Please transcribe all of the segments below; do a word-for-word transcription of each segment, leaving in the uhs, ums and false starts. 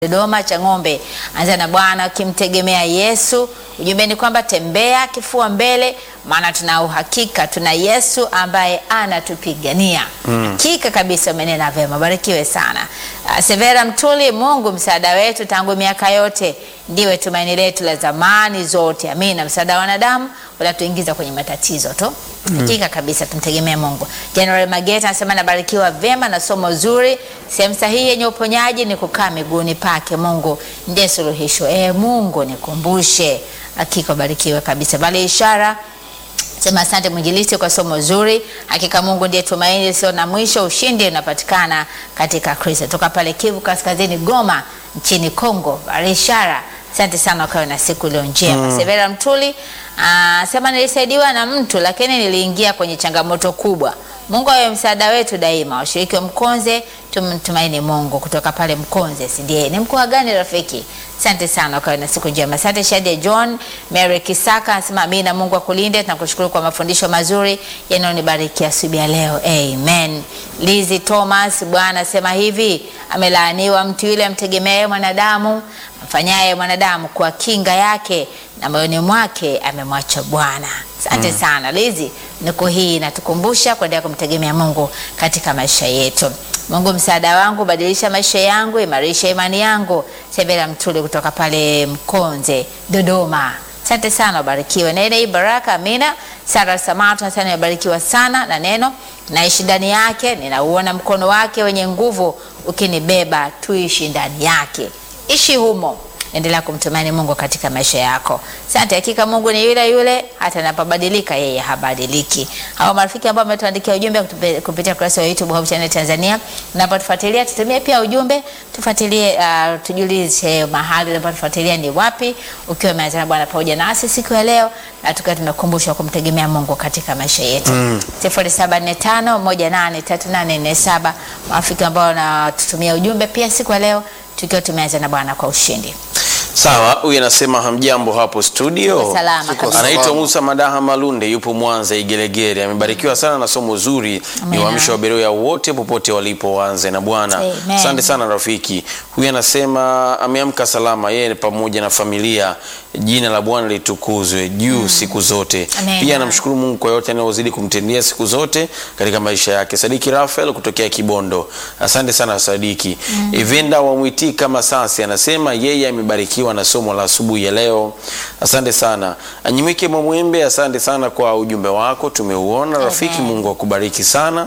Dodoma cha ng'ombe. Anza na Bwana ukimtegemea Yesu. Ujumbe ni kwamba tembea kifua mbele, maana tuna uhakika tuna Yesu ambaye anatupigania. Mm. Hakika kabisa umenena vema. Barikiwe sana. Uh, Severa Mtuli, Mungu msaada wetu tangu miaka yote, ndiwe tumaini letu la zamani zote. Amina. Msaada wa wanadamu unatuingiza kwenye matatizo tu. Hakika mm. kabisa tumtegemea Mungu. General Mageta anasema nabarikiwa vema na somo zuri. Sehemu sahihi yenye uponyaji ni kukaa miguuni pake. Mungu ndiye suluhisho. Eh, Mungu nikumbushe. Hakika barikiwe kabisa. Bali ishara sema asante mwinjilisti kwa somo zuri. Hakika Mungu ndiye tumaini sio na mwisho. Ushindi unapatikana katika Kristo. Toka pale Kivu Kaskazini, Goma nchini Kongo. Bali ishara asante sana kwa na siku leo njema. Mm. Severa Mtuli aa, sema nilisaidiwa na mtu lakini niliingia kwenye changamoto kubwa. Mungu awe msaada wetu daima. Washiriki wa Mkonze tumtumaini Mungu kutoka pale Mkonze. C D A. Ni mkoa gani rafiki? Asante sana kwa na siku njema. Asante Shadia John, Mary Kisaka anasema amina, Mungu akulinde. Tunakushukuru kwa mafundisho mazuri yanayonibariki asubuhi ya leo. Amen. Lizzy Thomas, Bwana sema hivi, amelaaniwa mtu yule amtegemee mwanadamu, mfanyaye mwanadamu kwa kinga yake na moyoni mwake amemwacha Bwana. Asante mm. sana Lizzy. Niko hii natukumbusha kuendelea kumtegemea Mungu katika maisha yetu. Mungu msaada wangu, badilisha maisha yangu, imarisha imani yangu. Severa Mtuli kutoka pale Mkonze, Dodoma. Asante sana, ubarikiwe. Na ile baraka, amina. Sara Samato sana, ubarikiwa sana na neno. Naishi ndani yake, ninauona mkono wake wenye nguvu ukinibeba, tuishi ndani yake. Ishi humo. Endelea kumtumaini Mungu katika maisha yako. Asante, hakika Mungu ni yule yule hata anapobadilika yeye habadiliki. Hao marafiki ambao wametuandikia ujumbe kupitia kurasa ya YouTube Hope Channel Tanzania, unapotufuatilia tutumie pia ujumbe, tufuatilie, uh, tujulishe mahali unapotufuatilia ni wapi, ukiwa umeanza na Bwana pamoja nasi siku ya leo, na tukiwa tumekumbusha kumtegemea Mungu katika maisha yetu. Mm. sifuri saba nne tano moja nane tatu nane nne saba. Marafiki ambao wanatutumia ujumbe pia siku ya leo, tukiwa tumeanza na Bwana kwa ushindi. Sawa, huyu anasema hamjambo hapo studio. Anaitwa Musa Madaha Malunde, yupo Mwanza Igelegere. Amebarikiwa sana na somo zuri. Ni uhamisho wa Beroya wote popote walipoanze na Bwana. Asante sana rafiki. Huyu anasema ameamka salama yeye pamoja na familia. Jina la Bwana litukuzwe juu mm. siku zote. Amen. Pia anamshukuru Mungu kwa yote anayozidi kumtendea siku zote katika maisha yake. Sadiki Rafael kutokea Kibondo. Asante sana Sadiki. Mm. Evenda wa Mwiti kama sasa anasema yeye amebarikiwa na somo la asubuhi ya leo. Asante sana. Anyimike Mwembe, asante sana kwa ujumbe wako, tumeuona rafiki. Amen. Mungu akubariki sana.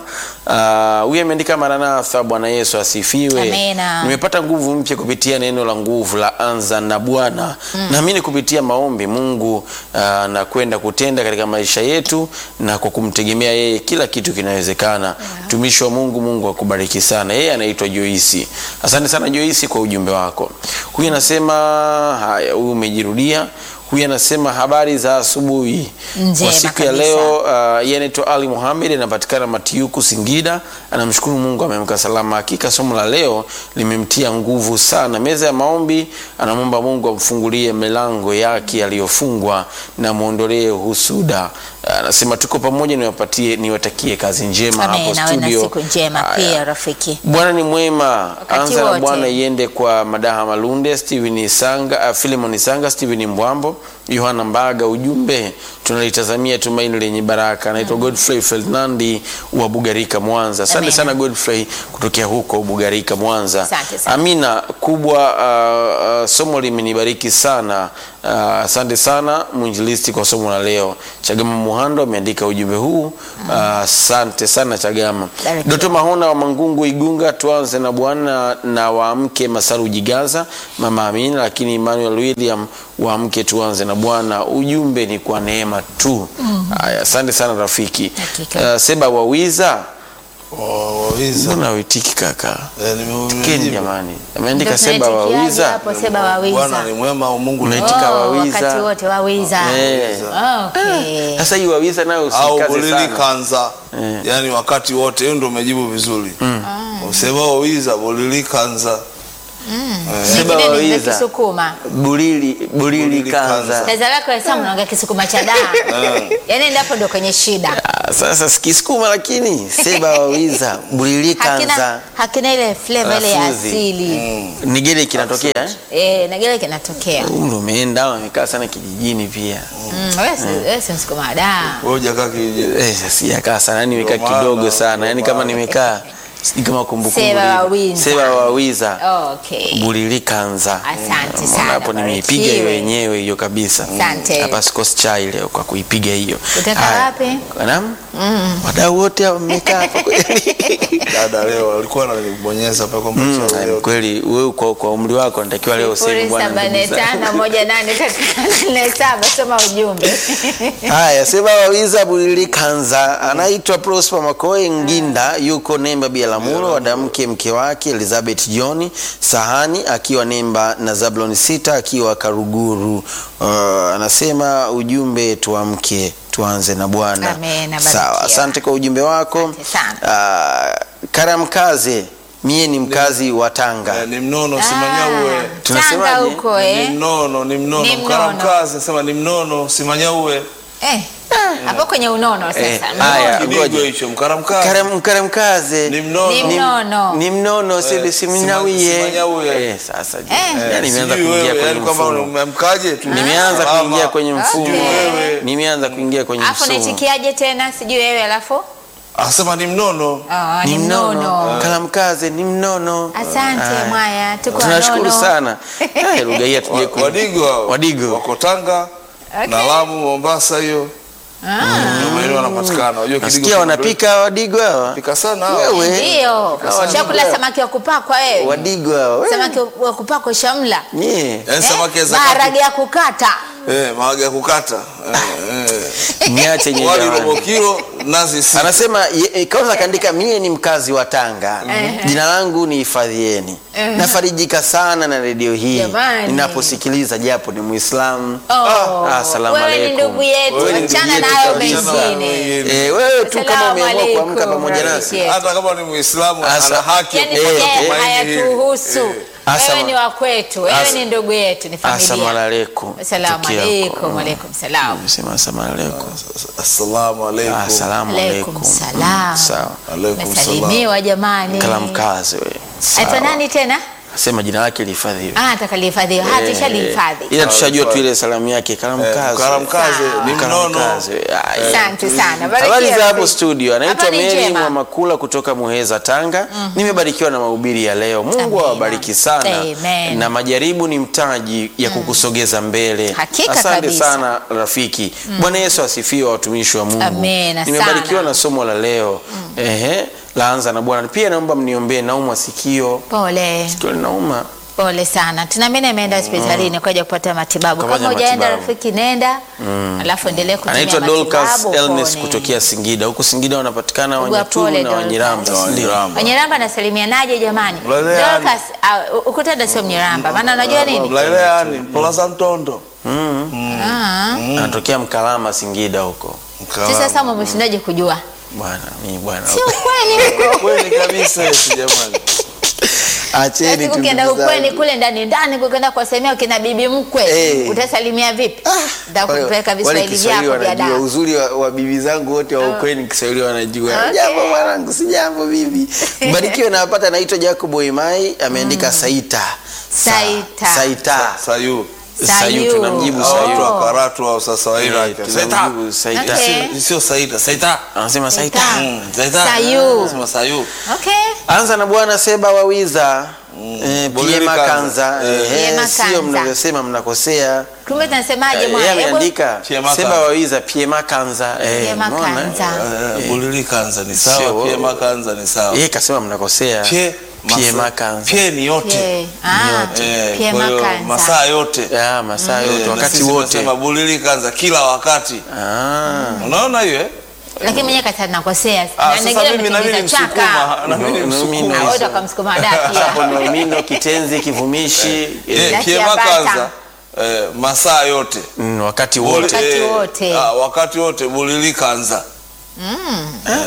Uh, huyu ameandika Maranatha, Bwana Yesu asifiwe. Amen. Nimepata nguvu mpya kupitia neno la nguvu la anza na Bwana. Mm. Naamini kupitia maombi Mungu uh, na kwenda kutenda katika maisha yetu, na kwa kumtegemea yeye kila kitu kinawezekana. Yeah. Tumishi wa Mungu, Mungu akubariki sana. Yeye anaitwa Joyce. Asante sana Joyce kwa ujumbe wako. Huyu anasema haya, huyu umejirudia. Huyu anasema habari za asubuhi. Kwa siku ya leo uh, yeye anaitwa Ali Muhammad, anapatikana Matiuku Singida. Anamshukuru Mungu amemka salama. Hakika somo la leo limemtia nguvu sana. Meza ya maombi, anamwomba Mungu amfungulie milango yake aliyofungwa na muondolee husuda. Anasema tuko pamoja, niwapatie niwatakie kazi njema. Amen. Hapo studio. Siku njema pia rafiki. Bwana ni mwema. Anza na Bwana iende kwa Madaha Malunde, Steven Sanga, uh, Philemon Sanga, Steven Mbwambo, Yohana Mbaga. Ujumbe tunalitazamia tumaini lenye baraka. Anaitwa mm. Godfrey Ferdinandi wa Bugarika Mwanza. Asante sana Godfrey kutokea huko Bugarika Mwanza. Amina kubwa. Uh, uh, somo limenibariki sana. Asante uh, sana mwinjilisti kwa somo la leo. Chagama Muhando ameandika ujumbe huu. Asante uh, sana Chagama. Doto Mahona wa Mangungu Igunga, tuanze na Bwana na waamke Masaru Jigaza, Mama Amina, lakini Emmanuel William waamke tuanze na Bwana. Ujumbe ni kwa neema tu. Haya, asante sana rafiki. Uh, Seba Wawiza Wawiza. Mbona uitiki kaka? Eh, nimeumia. Keni jamani. Ameandika Seba Wawiza. Hapo Seba Wawiza. Bwana ni mwema, Mungu ni unaitika Wawiza. Wakati wote Wawiza. Eh. Okay. Sasa hii Wawiza nayo usikaze sana. Au kanza. Eh. Yaani wakati wote, hiyo ndio umejibu vizuri. Mm. Seba Wawiza, bolili kanza. Seba Nyingine ni za wawiza. Kisukuma. Bulili bulili Bulili kanza. kanza. Kaza lako ya Sam unaongea Kisukuma cha daa. Yaani ndipo ndo kwenye shida. Ah, sasa sikisukuma lakini seba wawiza bulili kanza. Hakina hakina ile flavor ile ya Lafuzi. asili. Nigele kinatokea eh? Eh, na gile kinatokea. Umri umeenda amekaa sana kijijini pia. Mm, wewe si wewe si Msukuma daa. Wewe hujakaa kijijini. Eh, sijakaa sana, yani nimekaa Ndio maana, kidogo sana. ndio Yaani kama maana. nimekaa sijui kama kumbukumbu. Seba hivi. wawiza. Seba wawiza. Okay. Bulili kanza. Asante Mm, sana, hapo nimeipiga hiyo barikiwe. yenyewe hiyo kabisa. Asante. Hapa sikosi chai leo kwa kuipiga hiyo. Kutoka Haya. wapi? Naam. Wadau wote wamekaa hapo kweli. Dada leo alikuwa ananibonyeza pale kwamba Mm, cha leo. kweli wewe kwa, kwa umri wako natakiwa leo useme bwana. saba nne ndugu zangu. tano moja nane tatu nne saba soma ujumbe. Haya, sema wawiza bulili kanza. Anaitwa Prosper Makoe Nginda, yuko Nemba Bialamuro, wadamke mke wake Elizabeth John Sahani akiwa Nemba na Zablon Sita akiwa Karuguru. Uh, anasema ujumbe tuamke tuanze na Bwana. Amen, abarikiwa. Sawa, asante kwa ujumbe wako. Asante Uh, Karamkaze, mie ni mkazi wa Tanga. Eh, ni mnono Simanyaue. Tunasemaje? Tanga huko Ni eh. mnono, ni mnono. Ni mnono. Mkaramkazi nasema ni mnono Simanyaue. Eh. Hapo kwenye unono sasa. Eh, Mnono. haya. Kidigo ngoja. hicho mkaramkazi. Karam, Karamkaze. Ni mnono. Ni mnono. Ni mnono sili siminyawie. Simanyaue. Eh, sasa je. Eh. Yani nimeanza Sijui kuingia wewe, kwenye yaani kwamba mfumo. umemkaje tu. Nimeanza Salama. kuingia kwenye mfumo. Okay. Wewe. Nimeanza kuingia kwenye Alafu mfumo. naitikiaje tena? Sijui wewe alafu. Asema ni mnono. Ah, Ni ni mnono. mnono. Karamkaze ni mnono. Asante Haya. Mwaya, tuko Tunashukuru nono. sana. Eh, lugha hii hatuje ku. Wadigo hao. Wadigo. Wako Tanga Okay. na Lamu, Mombasa hiyo. Ah. Ndio maeneo wanapatikana. Unajua Kidigo. Nasikia wanapika wadigo hawa. Pika sana hao. Wewe. Ndio. Hawa Chakula ndio. samaki wa kupakwa wewe. Wadigo hawa. Wewe. Samaki wa kupakwa shamla. Nye. Yaani samaki ya Maharage ya kukata. Eh, maharage ya kukata. Eh, eh. Niache nye Wali jamani. robo kilo, nazi sita. Anasema ye- e, kwanza kaandika mie ni mkazi wa Tanga. Jina langu ni hifadhieni. Nafarijika sana na redio hii Jamani. ninaposikiliza japo ni Muislamu. Oh. Ah, asalamu Wewe ni alaikum. ndugu yetu, Wewe ni ndugu achana yetu nayo kabisa. mengine. Eh, wewe tu kama Asalamu umeamua alaikum, kuamka pamoja nasi. rafiki. Hata kama ni Muislamu Asa- ana haki ya Yaani Eh, kupata yeye eh. tumaini hili. hayatuhusu. Eh. Asama- Wewe ni wa kwetu, wewe Asa- ni ndugu yetu, ni Asalamu familia. alaikum. Asalamu Tukia huko. alaikum, alaikum salam. Sema asalamu alaikum. Assalamu alaikum. Asalamu Alaikum alaikum. salam. Sawa. Alaikum salam. Mesalimiwa jamani. Kalamkaze wewe. Aitwa nani tena? Sema jina lake lihifadhiwe. Ah, atakalihifadhiwa. Hata Eh, ishalihifadhi. Ila tushajua tu ile salamu yake Kalamkaze. Karamkaze Sawa. ni mnono. Kalamkaze. Ai. Asante sana. Habari Barikiwa za hapo rafiki. studio, anaitwa Hapa ni Mary njema. Mwamakula kutoka Muheza, Tanga. Nimebarikiwa na mahubiri ya leo. Mungu Amina. awabariki sana. Amen. Na majaribu ni mtaji ya kukusogeza mbele. Hakika Asante kabisa. sana rafiki. Bwana Yesu asifiwe, watumishi wa Mungu. Amen, Nimebarikiwa sana. na somo la leo. Ehe, laanza na Bwana. Pia naomba mniombee, naumwa sikio. Pole. Sikio linauma. Pole sana. Tunaamini ameenda hospitalini kwa ajili ya kupata matibabu. Kupata Kama hujaenda matibabu. rafiki, nenda. Alafu endelee kutumia Anaitwa matibabu. Dorcas Elnes upone. kutokea Singida. Huko Singida wanapatikana Ugua Wanyaturu pole, na Dorcas. Wanyiramba. Ndio. Wanyiramba anasalimianaje jamani? Mlaleani. Dorcas, uh, ukutenda sio Mnyiramba. Maana unajua nini? Mlaileani, Pola za Mtondo. Ah. Anatokea Mkalama Singida huko. Sasa sasa umeshindaje kujua? Bwana, mimi bwana. Sio kweli huko. Kweli kabisa eti jamani. Acheni Sasa tu ukienda ndugu ukweni zangu. kule ndani ndani ukienda kuwasemea kina bibi mkwe, Eh. utasalimia vipi? Nitakupeleka Wale Viswahili Kiswahili vyako vya wanajua, da. uzuri wa, wa bibi zangu wote wa ukweni Kiswahili wanajua. Okay. Jambo mwanangu, si jambo bibi. Mbarikiwe na apata, anaitwa Jacob Imai, ameandika Saita. Saita. Saita. Sayu. Sayu tunamjibu Oh. Au watu Sayu. wa Karatu au sasa wa Eh, Iraq. Saita. tunamjibu Saita. Okay. Si- Sio Saida, Saita. Anasema Saita. Saita. Mm, Saita. Sayu. Anasema Sayu. Okay. Anza na Bwana Seba Wawiza. Eh, Bolili Piema Kanza. Kanza. Eh. Eh, Piema sio Kanza. mnavyosema mnakosea. Kumbe tunasemaje Yeye mwana? Hebu ameandika Piema Seba Kanza. Wawiza Piema Kanza. Eh, Piema umeona? Kanza. Eh, Bulili Kanza ni Sio. sawa, Piema Kanza ni sawa. Yeye kasema mnakosea. Pie Piema masa- Kanza. Pie ni yote. Pie. Ah, Eh, Piema kwa hiyo Kanza. masaa yote. Ya, masaa Eh, yote na wakati sisi wote. tunasema Bulili Kanza kila wakati. Ah. Unaona hiyo eh? Lakini mwenyewe kata nakosea. Ah, Na sasa nyingine mimi na mimi ni umetimiza chaka. Msukuma, na mimi ni No, no, mimi Msukuma. Ah, wewe utakamsukuma daki. Hapo nomino, kitenzi, kivumishi. Eh, Daki Piema ya bata. Kanza eh, masaa yote. Mm, wakati Buli- wote. Wakati eh, wote. ah, wakati wote Bulili Kanza.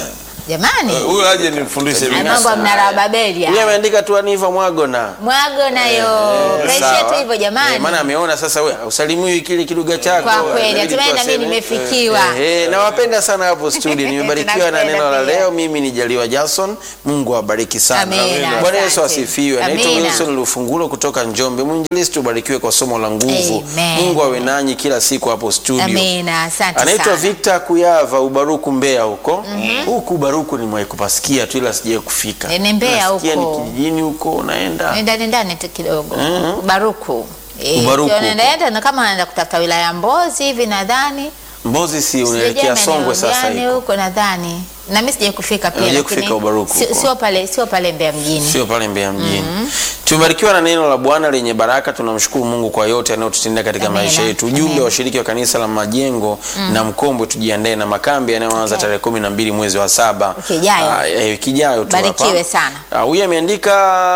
Jamani. Huyu aje nimfundishe mimi. Mambo mnara wa Babeli. Yeye ameandika tu Aniva Mwagona. Mwagona yo. Kaishia tu hivyo jamani. Eh, maana ameona sasa wewe usalimiwi kile kilugha chako. Kwa kweli, hatimaye na mimi nimefikiwa. Eh, nawapenda sana hapo studio. Nimebarikiwa na neno la leo. Mimi ni Jaliwa Jason. Mungu awabariki sana. Bwana Yesu asifiwe. Naitwa Wilson Lufungulo kutoka Njombe. Mwinjilisti, ubarikiwe kwa somo la nguvu. Mungu awe nanyi kila siku hapo studio. Amina. Asante sana. Anaitwa Victor Kuyava, Ubaruku Mbeya huko. Huku Ubaruku ni mwae kupasikia tu ila sijaye kufika. Ni Mbeya huko. Ni kijijini huko unaenda. Nenda ndani tu kidogo. Mhm. Ubaruku. Eh, Ubaruku. unaenda na kama anaenda kutafuta wilaya ya Mbozi hivi nadhani. Mbozi si unaelekea Songwe sasa hivi. Huko nadhani. Na mimi sijaje kufika pia Sijaje kufika Ubaruku sio huko. sio pale sio pale Mbeya mjini. Sio pale Mbeya mjini. Tumebarikiwa na neno la Bwana lenye baraka. Tunamshukuru Mungu kwa yote anayotutendea katika Amina. maisha yetu. Ujumbe wa washiriki wa kanisa la Majengo na Mkombwe, tujiandae na makambi yanayoanza Okay. tarehe kumi na mbili mwezi wa saba. Wiki ijayo. Ah, eh, wiki ijayo tu hapa. Barikiwe sana. Ah, huyu ameandika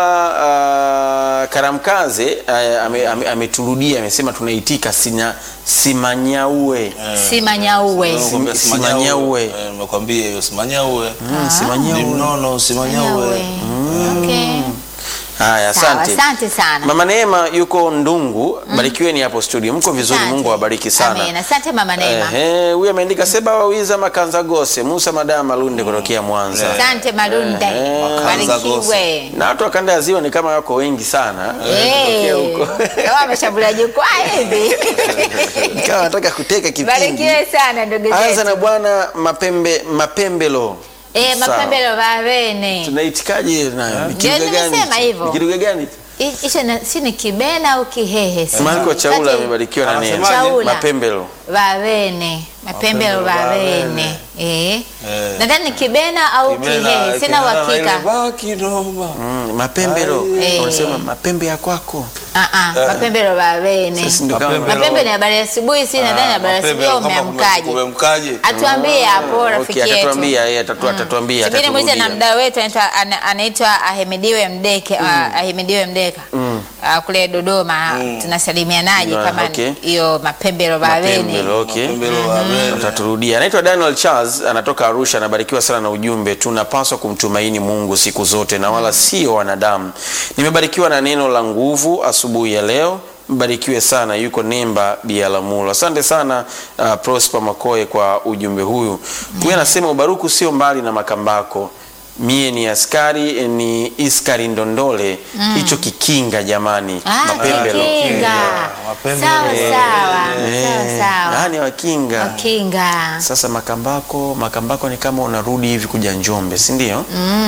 ah, Karamkaze ah, ame- ame- ameturudia amesema tunaitika sina simanyaue. Simanyaue. Nakwambia Simanyaue. Eh, nimekwambia hiyo Simanyaue. Mm, Simanyaue. Ni mnono Simanyaue. Okay. Haya, Sawa, asante. asante sana. Mama Neema yuko Ndungu. Barikiweni hapo studio. Mko vizuri, Asante. Mungu awabariki sana. Amen. Asante Mama Neema. Ehe, huyu ameandika Seba Wawiza Makanza Gose, Musa Madama Malunde kutokea Mwanza. Asante Malunde. Makanza Barikiwe. Na watu wa kanda ya Ziwa ni kama wako wengi sana. Eh. Kutokea huko. Kama ameshambulia jukwaa hivi. Nikawa nataka kuteka kipindi. Barikiwe sana ndugu Anza zetu. na Bwana Mapembe Mapembelo. Eh, Sawa. Mapembelo Varene. Tunaitikaje nayo? Ni kitu Ndio gani? nimesema hivyo. Ni kitu gani? Hicho si ni Kibena au Kihehe? si? Marko Chaula Kati- amebarikiwa na neno. Anasemaje? Chaula. Mapembelo. Varene. Mapembelo Mapembelo Varene. Eh. Eh. Nadhani ni Kibena au Kihehe, sina uhakika. Baki noma. Mm, Mapembelo. Eh. Unasema mapembe ya kwako. Ah ah, Mapembelo Varene. Sisi ndio kama Mapembelo. Mapembe ni habari ya asubuhi, si nadhani habari ya asubuhi au umeamkaje? Umeamkaje? Atuambie hapo rafiki Okay, yetu. atatuambia yeye atatu- atatuambia. Subiri mwize na ataturudia. mdau wetu anaitwa ana- anaitwa Ahimidiwe Mdeke, ah, Ahimidiwe Mdeka. Ah, kule Dodoma tunasalimianaje Ah, kama okay. hiyo Mapembelo Varene. Mapembelo, okay. Mapembelo Varene. Ataturudia. Anaitwa Daniel Charles, anatoka Arusha, anabarikiwa sana na ujumbe. Tunapaswa kumtumaini Mungu siku zote na wala sio wanadamu. Nimebarikiwa na neno la nguvu asubuhi ya leo. Mbarikiwe sana, yuko Nemba Bialamulo. Asante sana uh, Prosper Makoe kwa ujumbe huyu. Huyu anasema Ubaruku sio mbali na Makambako. Mie ni askari ni Iskari Ndondole. Hicho kikinga jamani. Ah, Mapembelo. Kinga. Mapembelo. Sawa sawa. Eh, Sawa sawa. yani wakinga. Kinga. Sasa Makambako, Makambako ni kama unarudi hivi kuja Njombe, si ndio?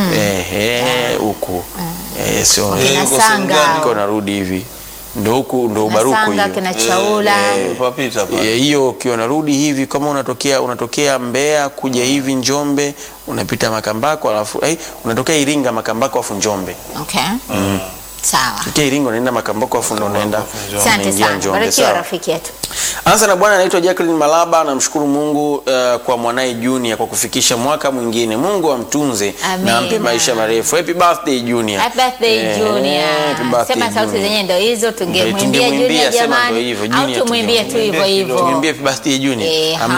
Ehe, huku. Eh, sio Eh, Kina yuko Sanga. Singani. niko narudi hivi. Ndio huku ndio Ubaruku Sanga hiyo. kina Chaula. Papita pale. Eh, hiyo ukiwa narudi hivi kama unatokea unatokea Mbeya kuja hivi Njombe, unapita Makambako alafu eh, unatokea Iringa Makambako afu Njombe. Okay. Sawa. Tokea Iringa unaenda Makambako afu ndo unaenda. Asante unaingia sana. Njombe, Barikiwa sawa. rafiki yetu. Anza na Bwana anaitwa Jacqueline Malaba, namshukuru Mungu uh, kwa mwanae Junior kwa kufikisha mwaka mwingine. Mungu amtunze Amina. na ampe maisha marefu. Happy birthday Junior. Happy birthday Eh, Junior. happy birthday, Sema sauti Junior. zenyewe ndio hizo, tungemwimbia Tungemwimbia, Junior sema ndio jamani. hivyo, Au Junior tumwimbie tu hivyo hivyo. Tumwimbie happy birthday Junior. Eh, Hamna